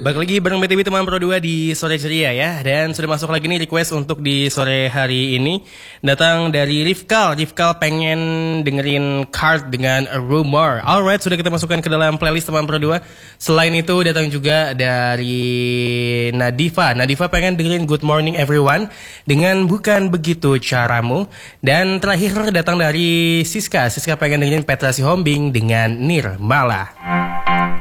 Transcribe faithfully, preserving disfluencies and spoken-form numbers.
Balik lagi bareng B T W teman Pro dua di sore ceria ya. Dan sudah masuk lagi nih request untuk di sore hari ini. Datang dari Rifkal. Rifkal pengen dengerin Card dengan A Rumor. Alright, sudah kita masukkan ke dalam playlist teman Pro dua. Selain itu datang juga dari Nadifa. Nadifa pengen dengerin Good Morning Everyone dengan Bukan Begitu Caramu. Dan terakhir datang dari Siska. Siska pengen dengerin Petra Sihombing dengan Nirmala.